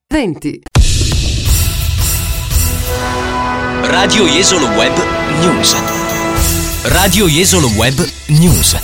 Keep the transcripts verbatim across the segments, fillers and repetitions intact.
venti. Radio Jesolo Web News. Radio Jesolo Web News.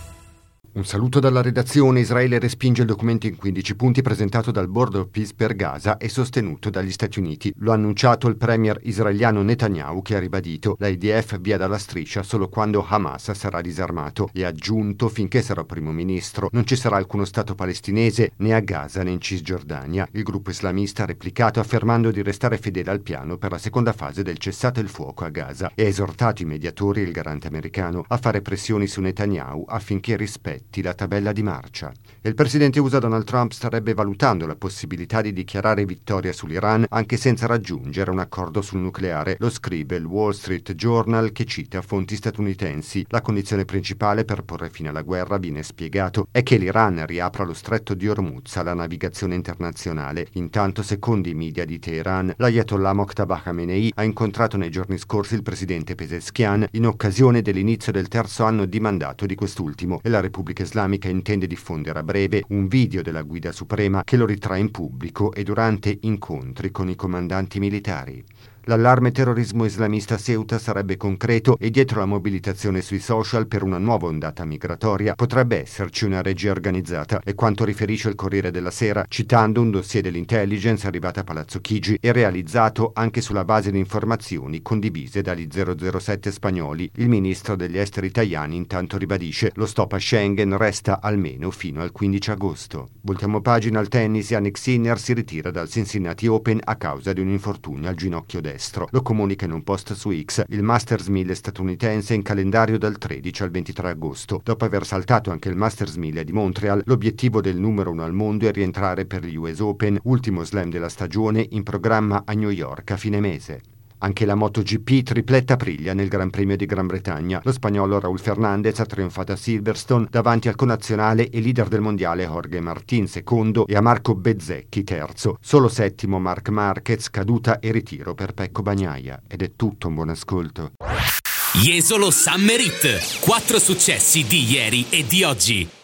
Un saluto dalla redazione. Israele respinge il documento in quindici punti presentato dal Board of Peace per Gaza e sostenuto dagli Stati Uniti. Lo ha annunciato il premier israeliano Netanyahu, che ha ribadito: l'I D F via dalla striscia solo quando Hamas sarà disarmato, e ha aggiunto: finché sarò primo ministro non ci sarà alcuno stato palestinese né a Gaza né in Cisgiordania. Il gruppo islamista ha replicato affermando di restare fedele al piano per la seconda fase del cessate il fuoco a Gaza e ha esortato i mediatori e il garante americano a fare pressioni su Netanyahu affinché rispetti la tabella di marcia. Il presidente U S A Donald Trump starebbe valutando la possibilità di dichiarare vittoria sull'Iran anche senza raggiungere un accordo sul nucleare. Lo scrive il Wall Street Journal, che cita fonti statunitensi. La condizione principale per porre fine alla guerra, viene spiegato, è che l'Iran riapra lo stretto di Hormuz alla navigazione internazionale. Intanto, secondo i media di Teheran, l'Ayatollah Mojtaba Khamenei ha incontrato nei giorni scorsi il presidente Pezeshkian in occasione dell'inizio del terzo anno di mandato di quest'ultimo, e la Repubblica Islamica intende diffondere a breve un video della guida suprema che lo ritrae in pubblico e durante incontri con i comandanti militari. L'allarme terrorismo islamista a Ceuta sarebbe concreto e dietro la mobilitazione sui social per una nuova ondata migratoria potrebbe esserci una regia organizzata, è quanto riferisce il Corriere della Sera, citando un dossier dell'intelligence arrivato a Palazzo Chigi e realizzato anche sulla base di informazioni condivise dagli zero zero sette spagnoli. Il ministro degli esteri italiani intanto ribadisce: lo stop a Schengen resta almeno fino al quindici agosto. Voltiamo pagina al tennis. Jannik Sinner si ritira dal Cincinnati Open a causa di un infortunio al ginocchio destro. Lo comunica in un post su X il Masters mille statunitense in calendario dal tredici al ventitré agosto. Dopo aver saltato anche il Masters mille di Montreal, l'obiettivo del numero uno al mondo è rientrare per gli U S Open, ultimo slam della stagione, in programma a New York a fine mese. Anche la MotoGP tripletta briglia nel Gran Premio di Gran Bretagna. Lo spagnolo Raúl Fernández ha trionfato a Silverstone davanti al connazionale e leader del mondiale Jorge Martín secondo e a Marco Bezzecchi terzo. Solo settimo Marc Márquez, caduta e ritiro per Pecco Bagnaia. Ed è tutto, un buon ascolto. Jesolo Summer Hit. Quattro successi di ieri e di oggi.